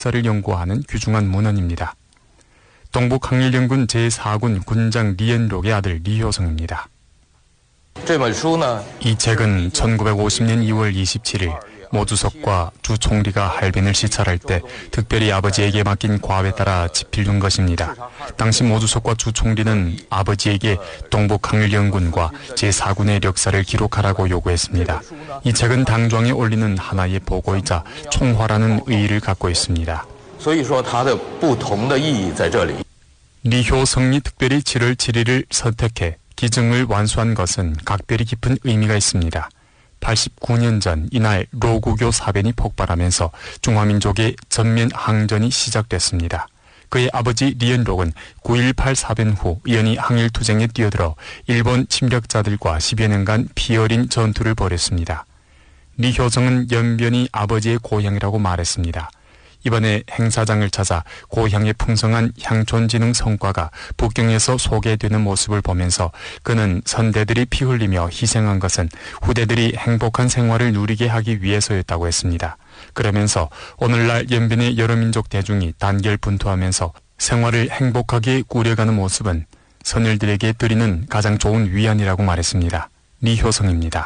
역사를 연구하는 귀중한 문헌입니다. 동북항일연군 제4군 군장 리엔록의 아들 리효성입니다. 이 책은 1950년 2월 27일 모주석과 주 총리가 할빈을 시찰할 때 특별히 아버지에게 맡긴 과외에 따라 집필된 것입니다. 당시 모주석과 주 총리는 아버지에게 동북항일연군과 제4군의 역사를 기록하라고 요구했습니다. 이 책은 당정에 올리는 하나의 보고이자 총화라는 의의를 갖고 있습니다. 리효성이 특별히 7월 7일을 선택해 기증을 완수한 것은 각별히 깊은 의미가 있습니다. 89년 전 이날 로구교 사변이 폭발하면서 중화민족의 전면 항전이 시작됐습니다. 그의 아버지 리엔록은 9.18 사변 후 연이 항일투쟁에 뛰어들어 일본 침략자들과 10여 년간 피 어린 전투를 벌였습니다. 리효성은 연변이 아버지의 고향이라고 말했습니다. 이번에 행사장을 찾아 고향의 풍성한 향촌진흥 성과가 북경에서 소개되는 모습을 보면서 그는 선대들이 피 흘리며 희생한 것은 후대들이 행복한 생활을 누리게 하기 위해서였다고 했습니다. 그러면서 오늘날 연변의 여러 민족 대중이 단결 분투하면서 생활을 행복하게 꾸려가는 모습은 선열들에게 드리는 가장 좋은 위안이라고 말했습니다. 리효성입니다.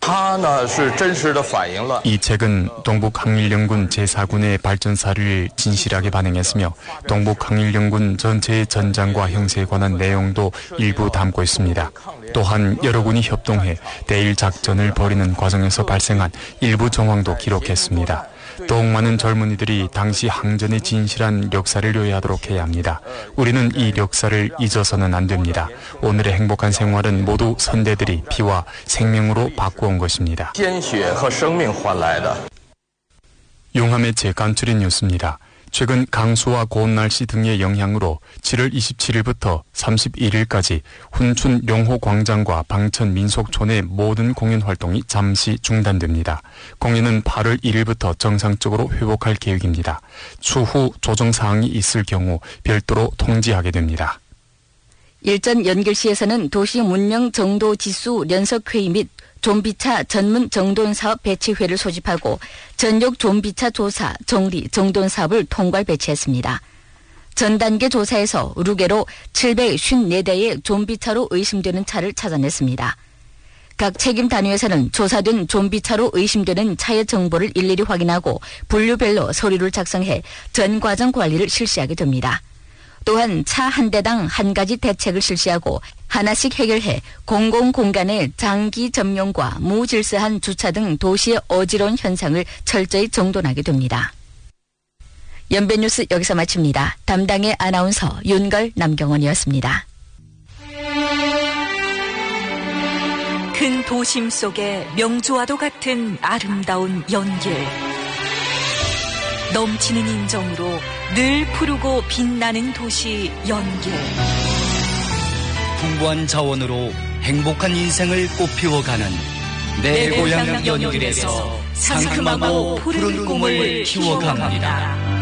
이 책은 동북항일연군 제4군의 발전사를 진실하게 반영했으며 동북항일연군 전체의 전장과 형세에 관한 내용도 일부 담고 있습니다. 또한 여러 군이 협동해 대일 작전을 벌이는 과정에서 발생한 일부 정황도 기록했습니다. 더욱 많은 젊은이들이 당시 항전의 진실한 역사를 요해하도록 해야 합니다. 우리는 이 역사를 잊어서는 안 됩니다. 오늘의 행복한 생활은 모두 선대들이 피와 생명으로 바꾸온 것입니다. 용화매체 간추린 뉴스입니다. 최근 강수와 고온 날씨 등의 영향으로 7월 27일부터 31일까지 훈춘 용호광장과 방천 민속촌의 모든 공연 활동이 잠시 중단됩니다. 공연은 8월 1일부터 정상적으로 회복할 계획입니다. 추후 조정사항이 있을 경우 별도로 통지하게 됩니다. 일전 연결시에서는 도시 문명 정도 지수 연석회의 및 좀비차 전문 정돈 사업 배치회를 소집하고 전역 좀비차 조사, 정리, 정돈 사업을 통괄 배치했습니다. 전 단계 조사에서 루게로 754대의 좀비차로 의심되는 차를 찾아냈습니다. 각 책임 단위에서는 조사된 좀비차로 의심되는 차의 정보를 일일이 확인하고 분류별로 서류를 작성해 전 과정 관리를 실시하게 됩니다. 또한 차 한 대당 한 가지 대책을 실시하고 하나씩 해결해 공공공간의 장기 점용과 무질서한 주차 등 도시의 어지러운 현상을 철저히 정돈하게 됩니다. 연변뉴스 여기서 마칩니다. 담당의 아나운서 윤걸 남경원이었습니다. 큰 도심 속에 명주와도 같은 아름다운 연길. 넘치는 인정으로 늘 푸르고 빛나는 도시 연길. 풍부한 자원으로 행복한 인생을 꽃피워가는 내 고향 연길에서 상큼하고 푸른 꿈을 키워갑니다.